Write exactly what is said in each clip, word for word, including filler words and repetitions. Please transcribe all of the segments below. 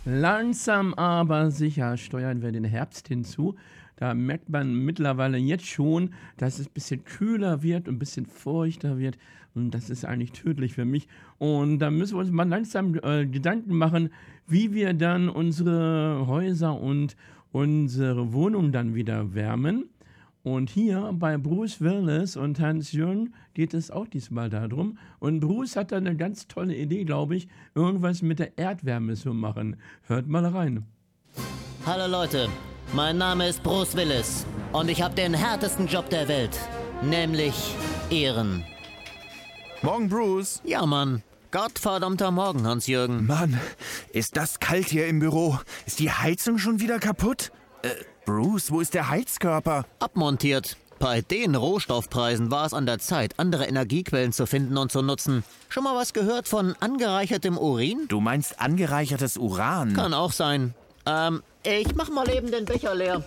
Langsam aber sicher steuern wir den Herbst hinzu. Da merkt man mittlerweile jetzt schon, dass es ein bisschen kühler wird und ein bisschen feuchter wird. Und das ist eigentlich tödlich für mich. Und da müssen wir uns mal langsam äh, Gedanken machen, wie wir dann unsere Häuser und unsere Wohnung dann wieder wärmen. Und hier bei Bruce Willis und Hans-Jürgen geht es auch diesmal darum. Und Bruce hat da eine ganz tolle Idee, glaube ich, irgendwas mit der Erdwärme zu machen. Hört mal rein. Hallo Leute, mein Name ist Bruce Willis und ich habe den härtesten Job der Welt, nämlich Ehren. Morgen, Bruce. Ja, Mann. Gottverdammter Morgen, Hans-Jürgen. Mann, ist das kalt hier im Büro? Ist die Heizung schon wieder kaputt? Äh, Bruce, wo ist der Heizkörper? Abmontiert. Bei den Rohstoffpreisen war es an der Zeit, andere Energiequellen zu finden und zu nutzen. Schon mal was gehört von angereichertem Urin? Du meinst angereichertes Uran? Kann auch sein. Ähm, ich mach mal eben den Becher leer.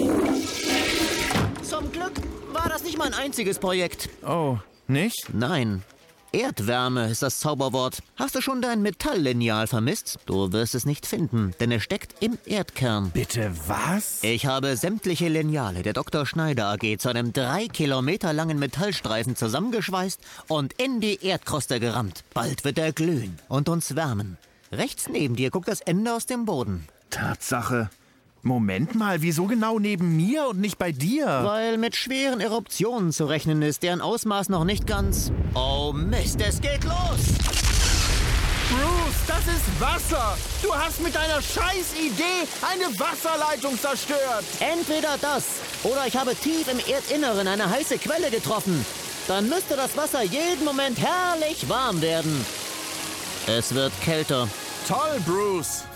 Zum Glück war das nicht mein einziges Projekt. Oh, nicht? Nein. Erdwärme ist das Zauberwort. Hast du schon dein Metalllineal vermisst? Du wirst es nicht finden, denn es steckt im Erdkern. Bitte was? Ich habe sämtliche Lineale der Doktor Schneider A G zu einem drei Kilometer langen Metallstreifen zusammengeschweißt und in die Erdkruste gerammt. Bald wird er glühen und uns wärmen. Rechts neben dir guckt das Ende aus dem Boden. Tatsache. Moment mal, wieso genau neben mir und nicht bei dir? Weil mit schweren Eruptionen zu rechnen ist, deren Ausmaß noch nicht ganz... Oh Mist, es geht los! Bruce, das ist Wasser! Du hast mit deiner Scheißidee eine Wasserleitung zerstört! Entweder das, oder ich habe tief im Erdinneren eine heiße Quelle getroffen. Dann müsste das Wasser jeden Moment herrlich warm werden. Es wird kälter. Toll, Bruce!